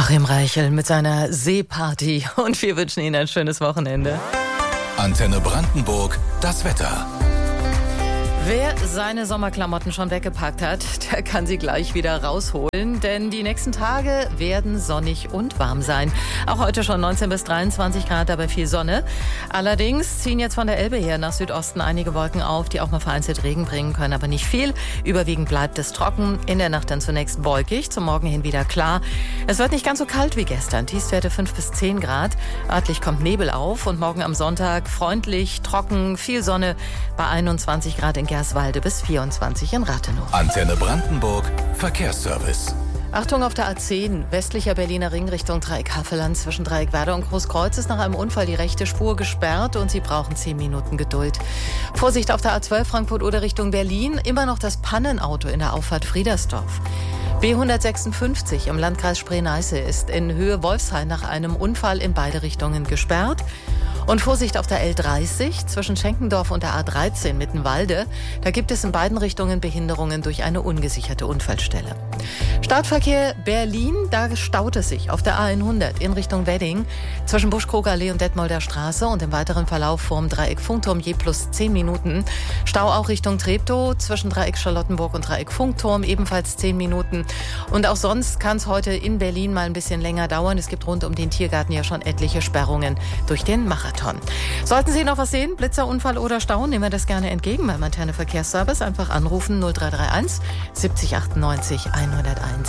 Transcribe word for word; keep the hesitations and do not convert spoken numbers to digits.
Joachim Reichel mit seiner Seeparty und wir wünschen Ihnen ein schönes Wochenende. Antenne Brandenburg, das Wetter. Wer seine Sommerklamotten schon weggepackt hat, der kann sie gleich wieder rausholen, denn die nächsten Tage werden sonnig und warm sein. Auch heute schon neunzehn bis dreiundzwanzig Grad, dabei viel Sonne. Allerdings ziehen jetzt von der Elbe her nach Südosten einige Wolken auf, die auch mal vereinzelt Regen bringen können, aber nicht viel. Überwiegend bleibt es trocken, in der Nacht dann zunächst wolkig, zum Morgen hin wieder klar. Es wird nicht ganz so kalt wie gestern, Tiefstwerte fünf bis zehn Grad. Örtlich kommt Nebel auf und morgen am Sonntag freundlich, trocken, viel Sonne bei einundzwanzig Grad in Gerswalde bis vierundzwanzig in Rathenow. Antenne Brandenburg, Verkehrsservice. Achtung auf der A zehn, westlicher Berliner Ring Richtung Dreieck Havelland. Zwischen Dreieck Werder und Großkreuz ist nach einem Unfall die rechte Spur gesperrt und Sie brauchen zehn Minuten Geduld. Vorsicht auf der A zwölf Frankfurt-Oder Richtung Berlin, immer noch das Pannenauto in der Auffahrt Friedersdorf. B hundertsechsundfünfzig im Landkreis Spree-Neiße ist in Höhe Wolfshain nach einem Unfall in beide Richtungen gesperrt. Und Vorsicht auf der L dreißig zwischen Schenkendorf und der A dreizehn Mittenwalde. Da gibt es in beiden Richtungen Behinderungen durch eine ungesicherte Unfallstelle. Startverkehr Berlin, da staut es sich auf der A hundert in Richtung Wedding zwischen Buschkrogallee und Detmolder Straße und im weiteren Verlauf vorm Dreieck Funkturm je plus zehn Minuten. Stau auch Richtung Treptow zwischen Dreieck Charlottenburg und Dreieck Funkturm ebenfalls zehn Minuten. Und auch sonst kann es heute in Berlin mal ein bisschen länger dauern. Es gibt rund um den Tiergarten ja schon etliche Sperrungen durch den Marathon. Sollten Sie noch was sehen, Blitzer, Unfall oder Stau, nehmen wir das gerne entgegen beim Antenne Verkehrsservice. Einfach anrufen null drei drei eins siebzig achtundneunzig hunderteins.